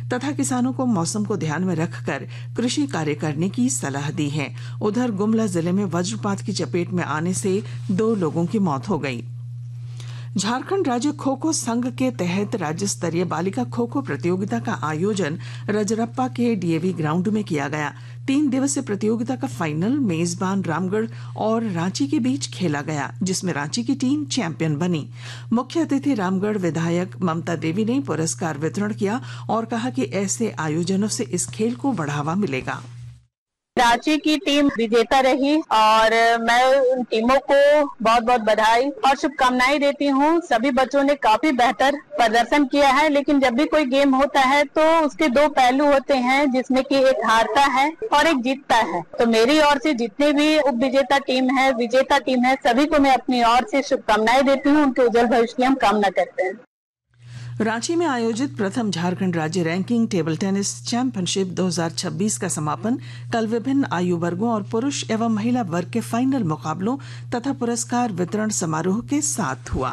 तथा किसानों को मौसम को ध्यान में रखकर कृषि कार्य करने की सलाह दी है। उधर गुमला जिले में वज्रपात की चपेट में आने से 2 लोगों की मौत हो गई। झारखंड राज्य खो खो संघ के तहत राज्य स्तरीय बालिका खो खो प्रतियोगिता का आयोजन रजरप्पा के डीएवी ग्राउंड में किया गया। 3 दिवसीय प्रतियोगिता का फाइनल मेजबान रामगढ़ और रांची के बीच खेला गया, जिसमें रांची की टीम चैंपियन बनी। मुख्य अतिथि रामगढ़ विधायक ममता देवी ने पुरस्कार वितरण किया और कहा कि ऐसे आयोजनों से इस खेल को बढ़ावा मिलेगा। रांची की टीम विजेता रही और मैं उन टीमों को बहुत बहुत बधाई और शुभकामनाएं देती हूँ। सभी बच्चों ने काफी बेहतर प्रदर्शन किया है, लेकिन जब भी कोई गेम होता है तो उसके 2 पहलू होते हैं, जिसमें कि एक हारता है और एक जीतता है। तो मेरी ओर से जितने भी उप विजेता टीम है, विजेता टीम है, सभी को मैं अपनी ओर से शुभकामनाएं देती हूँ। उनके उज्जवल भविष्य की हम कामना करते हैं। रांची में आयोजित प्रथम झारखंड राज्य रैंकिंग टेबल टेनिस चैंपियनशिप 2026 का समापन कल विभिन्न आयु वर्गों और पुरुष एवं महिला वर्ग के फाइनल मुकाबलों तथा पुरस्कार वितरण समारोह के साथ हुआ।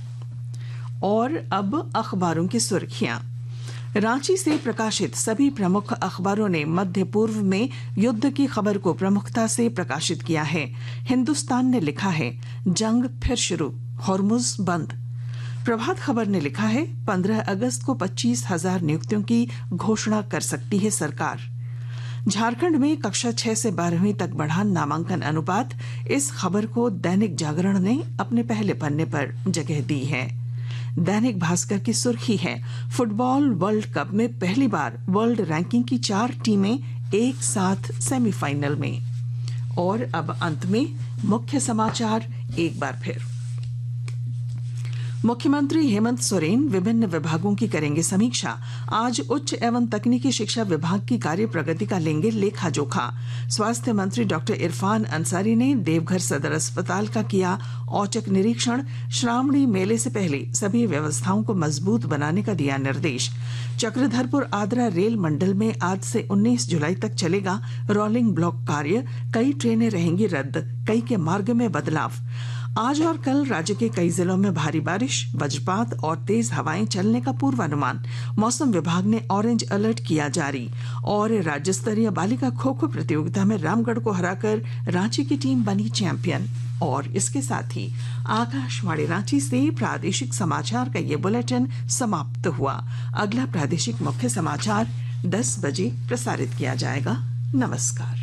और अब अखबारों की सुर्खियां। रांची से प्रकाशित सभी प्रमुख अखबारों ने मध्य पूर्व में युद्ध की खबर को प्रमुखता से प्रकाशित किया है। हिंदुस्तान ने लिखा है जंग फिर शुरू, हॉर्मुज बंद। प्रभात खबर ने लिखा है 15 अगस्त को 25,000 नियुक्तियों की घोषणा कर सकती है सरकार। झारखंड में कक्षा 6 से 12वीं तक बढ़ा नामांकन अनुपात। इस खबर को दैनिक जागरण ने अपने पहले पन्ने पर जगह दी है। दैनिक भास्कर की सुर्खी है फुटबॉल वर्ल्ड कप में पहली बार वर्ल्ड रैंकिंग की 4 टीमें एक साथ सेमीफाइनल में। और अब अंत में मुख्य समाचार एक बार फिर। मुख्यमंत्री हेमंत सोरेन विभिन्न विभागों की करेंगे समीक्षा। आज उच्च एवं तकनीकी शिक्षा विभाग की कार्य प्रगति का लेंगे लेखा जोखा। स्वास्थ्य मंत्री डॉक्टर इरफान अंसारी ने देवघर सदर अस्पताल का किया औचक निरीक्षण। श्रावणी मेले से पहले सभी व्यवस्थाओं को मजबूत बनाने का दिया निर्देश। चक्रधरपुर आद्रा रेल मंडल में आज से 19 जुलाई तक चलेगा रोलिंग ब्लॉक कार्य। कई ट्रेनें रहेंगी रद्द, कई के मार्ग में बदलाव। आज और कल राज्य के कई जिलों में भारी बारिश, वज्रपात और तेज हवाएं चलने का पूर्वानुमान। मौसम विभाग ने ऑरेंज अलर्ट किया जारी। और राज्य स्तरीय बालिका खो खो प्रतियोगिता में रामगढ़ को हराकर रांची की टीम बनी चैंपियन। और इसके साथ ही आकाशवाणी रांची से प्रादेशिक समाचार का ये बुलेटिन समाप्त हुआ। अगला प्रादेशिक मुख्य समाचार 10 बजे प्रसारित किया जाएगा। नमस्कार।